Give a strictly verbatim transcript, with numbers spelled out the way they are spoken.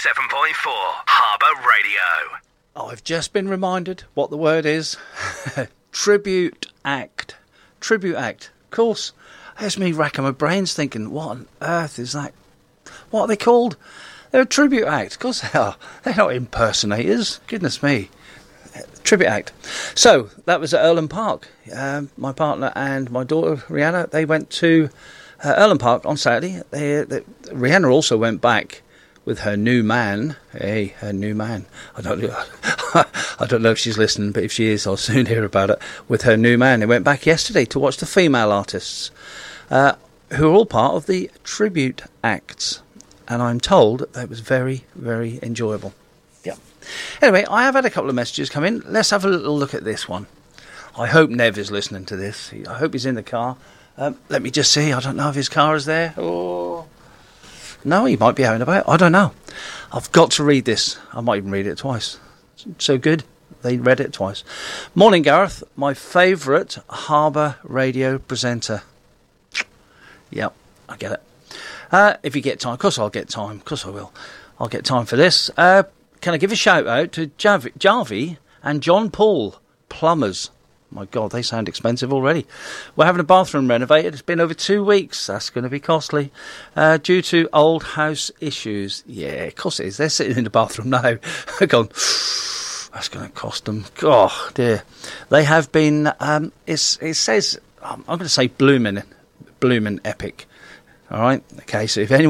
seven point four Harbour Radio. Oh, I've just been reminded what the word is. Tribute act. Tribute act. Of course, there's me racking my brains thinking, what on earth is that? What are they called? They're a tribute act. Of course they are. They're not impersonators. Goodness me. Tribute act. So, that was at Erland Park. Um, my partner and my daughter, Rihanna, they went to uh, Erland Park on Saturday. They, they, Rihanna also went back with her new man. Hey, her new man. I don't know. I don't know if she's listening, but if she is, I'll soon hear about it. With her new man. They went back yesterday to watch the female artists, uh, who are all part of the tribute acts. And I'm told that it was very, very enjoyable. Yeah. Anyway, I have had a couple of messages come in. Let's have a little look at this one. I hope Nev is listening to this. I hope he's in the car. Um, let me just see. I don't know if his car is there. Oh. No, he might be out and about. I don't know. I've got to read this. I might even read it twice. So good. They read it twice. Morning, Gareth. My favourite Harbour radio presenter. Yep, I get it. Uh, if you get time, of course I'll get time, of course I will. I'll get time for this. Uh, can I give a shout out to Jav- Jarvie and John Paul, plumbers. My God, they sound expensive already. We're having a bathroom renovated. It's been over two weeks. That's going to be costly. Uh, due to old house issues. Yeah, of course it is. They're sitting in the bathroom now. They're going, that's going to cost them. Oh, dear. They have been, um, it's, it says, I'm going to say blooming, blooming epic. All right. Okay. So if anyone